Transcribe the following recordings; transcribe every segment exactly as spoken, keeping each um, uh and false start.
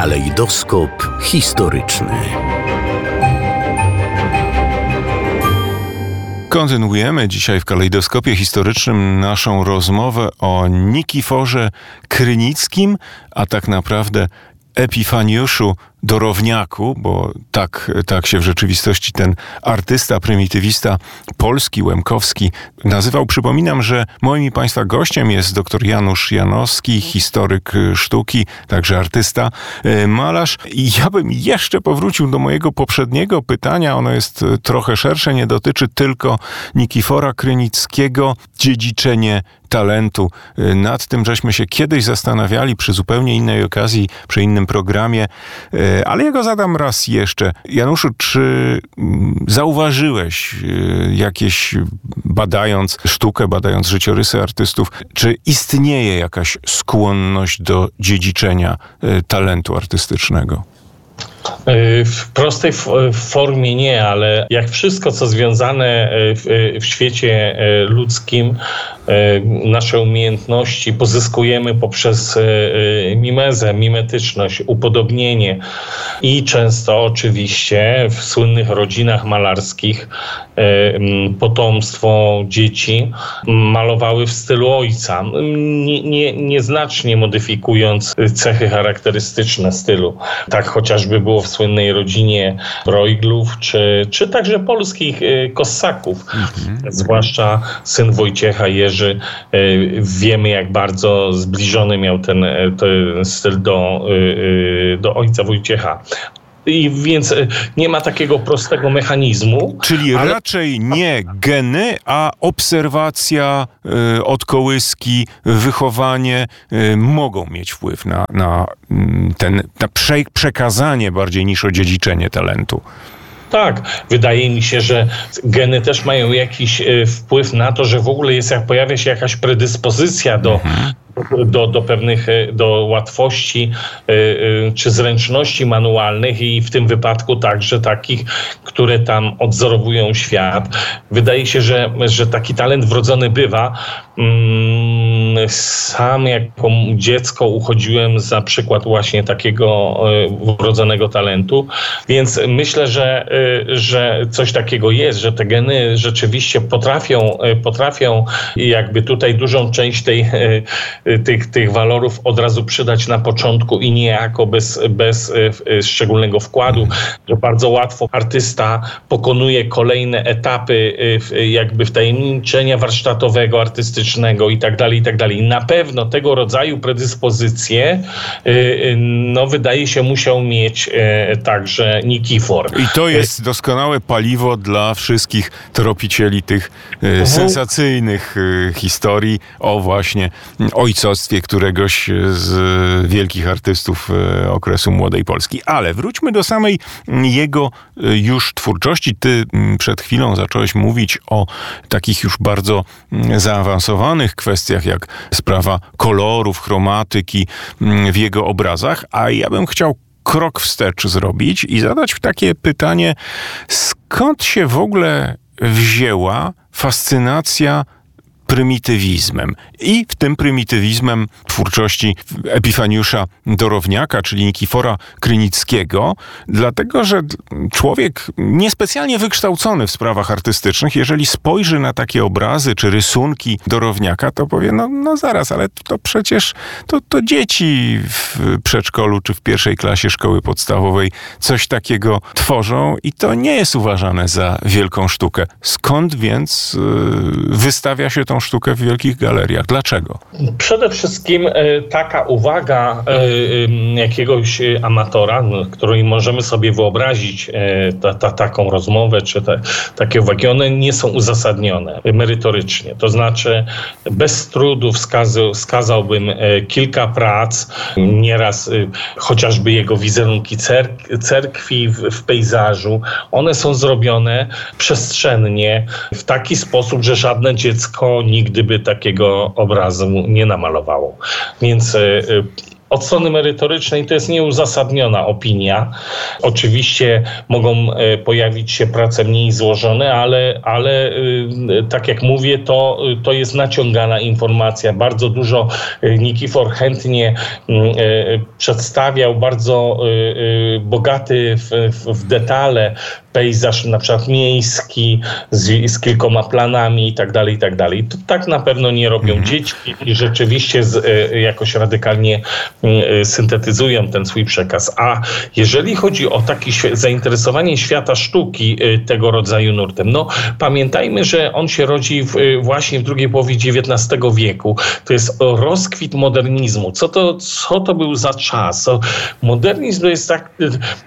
Kalejdoskop historyczny. Kontynuujemy dzisiaj w Kalejdoskopie Historycznym naszą rozmowę o Nikiforze Krynickim, a tak naprawdę Epifaniuszu Dorowniaku, bo tak, tak się w rzeczywistości ten artysta, prymitywista polski, łemkowski nazywał. Przypominam, że moim i Państwa gościem jest dr Janusz Janowski, historyk sztuki, także artysta, malarz. I ja bym jeszcze powrócił do mojego poprzedniego pytania. Ono jest trochę szersze, nie dotyczy tylko Nikifora Krynickiego. Dziedziczenie talentu. Nad tym żeśmy się kiedyś zastanawiali przy zupełnie innej okazji, przy innym programie, ale ja go zadam raz jeszcze. Januszu, czy zauważyłeś jakieś, badając sztukę, badając życiorysy artystów, czy istnieje jakaś skłonność do dziedziczenia talentu artystycznego? W prostej formie nie, ale jak wszystko, co związane w, w świecie ludzkim, nasze umiejętności pozyskujemy poprzez mimezę, mimetyczność, upodobnienie i często oczywiście w słynnych rodzinach malarskich potomstwo dzieci malowały w stylu ojca, nie, nie, nieznacznie modyfikując cechy charakterystyczne stylu. Tak chociażby było w słynnej rodzinie Brojglów, czy, czy także polskich Kossaków, mhm. zwłaszcza syn Wojciecha, Jerzy. Wiemy, jak bardzo zbliżony miał ten, ten styl do, do ojca Wojciecha. I więc nie ma takiego prostego mechanizmu. Czyli ale... raczej nie geny, a obserwacja, y, od kołyski, wychowanie y, mogą mieć wpływ na, na, ten, na prze, przekazanie bardziej niż odziedziczenie talentu. Tak, wydaje mi się, że geny też mają jakiś y, wpływ na to, że w ogóle jest, jak pojawia się jakaś predyspozycja do, mhm. do, do pewnych, do łatwości y, y, czy zręczności manualnych i w tym wypadku także takich, które tam odzorowują świat. Wydaje się, że, że taki talent wrodzony bywa. Mm, sam jako dziecko uchodziłem za przykład właśnie takiego y, wrodzonego talentu, więc myślę, że że coś takiego jest, że te geny rzeczywiście potrafią, potrafią jakby tutaj dużą część tej, tych, tych walorów od razu przydać na początku i niejako bez, bez szczególnego wkładu, że bardzo łatwo artysta pokonuje kolejne etapy jakby wtajemniczenia warsztatowego, artystycznego i tak dalej, i tak dalej. Na pewno tego rodzaju predyspozycje no wydaje się musiał mieć także Nikifor. I to jest doskonałe paliwo dla wszystkich tropicieli tych e, sensacyjnych e, historii o właśnie ojcostwie któregoś z wielkich artystów e, okresu Młodej Polski. Ale wróćmy do samej jego e, już twórczości. Ty m, przed chwilą zacząłeś mówić o takich już bardzo m, zaawansowanych kwestiach, jak sprawa kolorów, chromatyki m, w jego obrazach, a ja bym chciał krok wstecz zrobić i zadać takie pytanie, skąd się w ogóle wzięła fascynacja prymitywizmem i w tym prymitywizmem twórczości Epifaniusza Dorowniaka, czyli Nikifora Krynickiego, dlatego, że człowiek niespecjalnie wykształcony w sprawach artystycznych, jeżeli spojrzy na takie obrazy czy rysunki Dorowniaka, to powie, no, no zaraz, ale to przecież to, to dzieci w przedszkolu czy w pierwszej klasie szkoły podstawowej coś takiego tworzą i to nie jest uważane za wielką sztukę. Skąd więc yy, wystawia się tą sztukę w wielkich galeriach? Dlaczego? Przede wszystkim e, taka uwaga e, e, jakiegoś amatora, no, której możemy sobie wyobrazić e, ta, ta, taką rozmowę, czy te, takie uwagi, one nie są uzasadnione merytorycznie. To znaczy bez trudu wskazu, wskazałbym e, kilka prac, nieraz e, chociażby jego wizerunki cerk- cerkwi w, w pejzażu. One są zrobione przestrzennie, w taki sposób, że żadne dziecko nigdy by takiego obrazu nie namalowało. Więc Od strony merytorycznej to jest nieuzasadniona opinia. Oczywiście mogą pojawić się prace mniej złożone, ale, ale tak jak mówię, to, to jest naciągana informacja. Bardzo dużo Nikifor chętnie przedstawiał, bardzo bogaty w, w, w detale pejzaż na przykład miejski z, z kilkoma planami i tak dalej, i tak dalej. To tak na pewno nie robią mhm. dzieci i rzeczywiście z, jakoś radykalnie syntetyzują ten swój przekaz. A jeżeli chodzi o takie zainteresowanie świata sztuki tego rodzaju nurtem, no pamiętajmy, że on się rodzi w, właśnie w drugiej połowie dziewiętnastego wieku. To jest rozkwit modernizmu. Co to, co to był za czas? Modernizm to jest tak...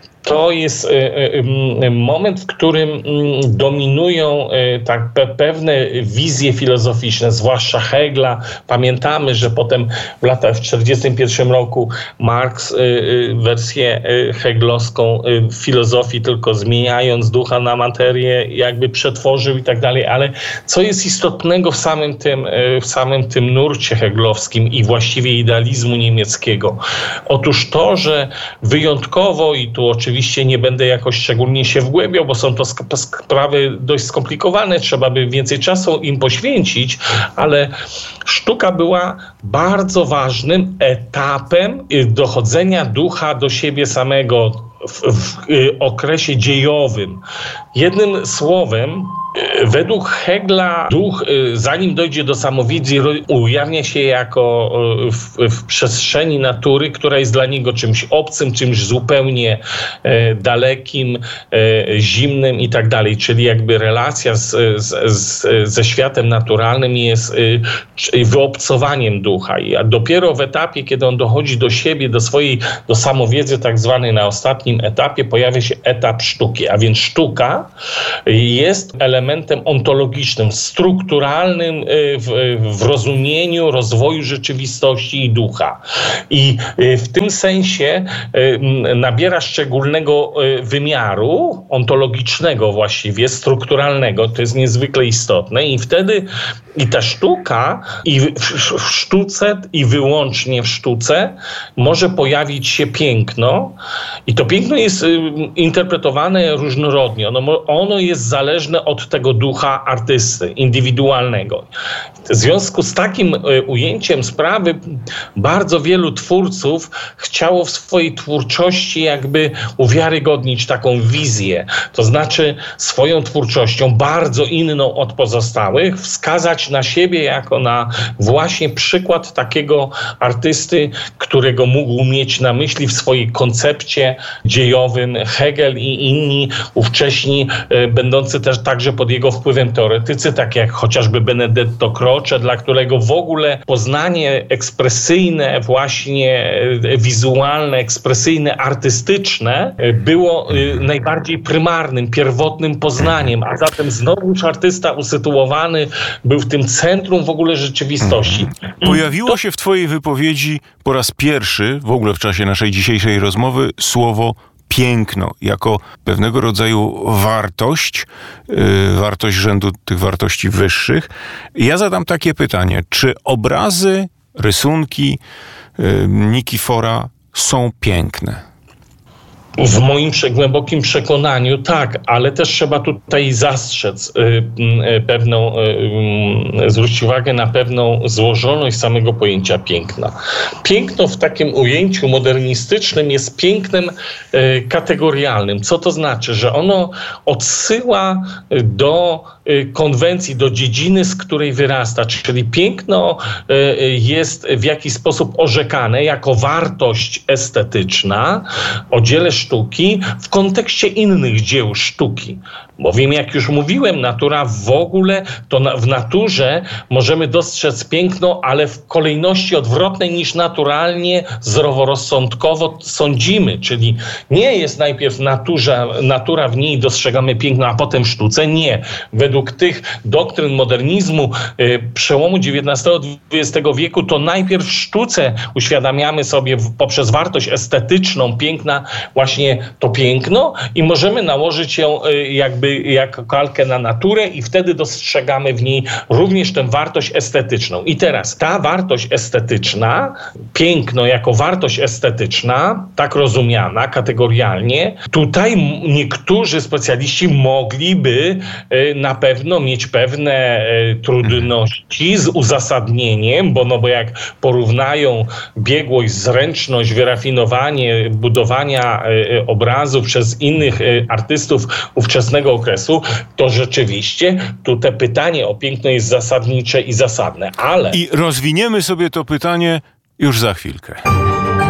To jest moment, w którym dominują tak pewne wizje filozoficzne, zwłaszcza Hegla. Pamiętamy, że potem w latach w tysiąc dziewięćset czterdziestym pierwszym roku Marx wersję heglowską filozofii, tylko zmieniając ducha na materię, jakby przetworzył i tak dalej. Ale co jest istotnego w samym tym, w samym tym nurcie heglowskim i właściwie idealizmu niemieckiego? Otóż to, że wyjątkowo, i tu oczywiście Oczywiście nie będę jakoś szczególnie się wgłębiał, bo są to sprawy dość skomplikowane, trzeba by więcej czasu im poświęcić, ale sztuka była bardzo ważnym etapem dochodzenia ducha do siebie samego w, w okresie dziejowym. Jednym słowem, według Hegla duch, zanim dojdzie do samowizji, ujawnia się jako w, w przestrzeni natury, która jest dla niego czymś obcym, czymś zupełnie e, dalekim, e, zimnym i tak dalej. Czyli jakby relacja z, z, z, ze światem naturalnym jest e, wyobcowaniem ducha. I dopiero w etapie, kiedy on dochodzi do siebie, do swojej, do samowiedzy tak zwanej na ostatnim etapie, pojawia się etap sztuki. A więc sztuka jest elementem elementem ontologicznym, strukturalnym w, w rozumieniu rozwoju rzeczywistości i ducha. I w tym sensie nabiera szczególnego wymiaru ontologicznego właściwie, strukturalnego. To jest niezwykle istotne i wtedy i ta sztuka i w, w sztuce i wyłącznie w sztuce może pojawić się piękno i to piękno jest interpretowane różnorodnie. Ono, ono jest zależne od tego ducha artysty, indywidualnego. W związku z takim ujęciem sprawy bardzo wielu twórców chciało w swojej twórczości jakby uwiarygodnić taką wizję. To znaczy swoją twórczością, bardzo inną od pozostałych, wskazać na siebie jako na właśnie przykład takiego artysty, którego mógł mieć na myśli w swojej koncepcie dziejowym Hegel i inni ówcześni, będący też także pod jego wpływem teoretycy, tak jak chociażby Benedetto Croce, dla którego w ogóle poznanie ekspresyjne, właśnie wizualne, ekspresyjne, artystyczne było najbardziej prymarnym, pierwotnym poznaniem, a zatem znowuż artysta usytuowany był w tym centrum w ogóle rzeczywistości. Pojawiło to... się w twojej wypowiedzi po raz pierwszy, w ogóle w czasie naszej dzisiejszej rozmowy, słowo piękno, jako pewnego rodzaju wartość, yy, wartość rzędu tych wartości wyższych. Ja zadam takie pytanie, czy obrazy, rysunki yy, Nikifora są piękne? W moim głębokim przekonaniu tak, ale też trzeba tutaj zastrzec y, pewną, y, zwrócić uwagę na pewną złożoność samego pojęcia piękna. Piękno w takim ujęciu modernistycznym jest pięknem y, kategorialnym. Co to znaczy? Że ono odsyła do y, konwencji, do dziedziny, z której wyrasta. Czyli piękno y, jest w jakiś sposób orzekane jako wartość estetyczna o dziele sztuki w kontekście innych dzieł sztuki. Bowiem, jak już mówiłem, natura w ogóle, to na, w naturze możemy dostrzec piękno, ale w kolejności odwrotnej niż naturalnie, zdroworozsądkowo sądzimy. Czyli nie jest najpierw naturza, natura, w niej dostrzegamy piękno, a potem w sztuce. Nie. Według tych doktryn modernizmu y, przełomu dziewiętnastego dwudziestego wieku, to najpierw w sztuce uświadamiamy sobie w, poprzez wartość estetyczną piękna właśnie to piękno i możemy nałożyć ją y, jakby jakby jako kalkę na naturę i wtedy dostrzegamy w niej również tę wartość estetyczną. I teraz ta wartość estetyczna, piękno jako wartość estetyczna, tak rozumiana kategorialnie, tutaj niektórzy specjaliści mogliby na pewno mieć pewne trudności z uzasadnieniem, bo, no bo jak porównają biegłość, zręczność, wyrafinowanie budowania obrazów przez innych artystów ówczesnego okresu, to rzeczywiście tu te pytanie o piękno jest zasadnicze i zasadne. Ale... I rozwiniemy sobie to pytanie już za chwilkę.